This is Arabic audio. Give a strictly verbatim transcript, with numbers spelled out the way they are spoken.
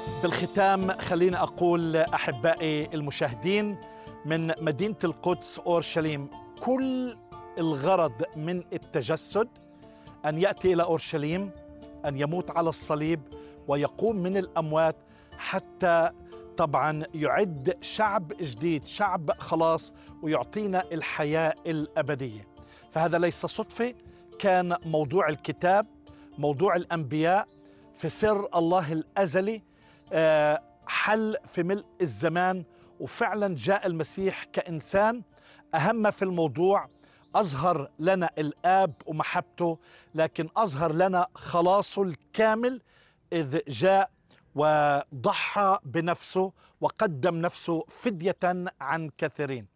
بالختام خليني أقول أحبائي المشاهدين من مدينة القدس أورشليم، كل الغرض من التجسد أن يأتي إلى أورشليم، أن يموت على الصليب ويقوم من الأموات، حتى طبعا يعد شعب جديد، شعب خلاص، ويعطينا الحياة الأبدية. فهذا ليس صدفة، كان موضوع الكتاب، موضوع الأنبياء في سر الله الأزلي، آه، حل في ملء الزمان، وفعلا جاء المسيح كإنسان. أهم في الموضوع أظهر لنا الآب ومحبته، لكن أظهر لنا خلاصه الكامل إذ جاء وضحى بنفسه وقدم نفسه فدية عن كثيرين.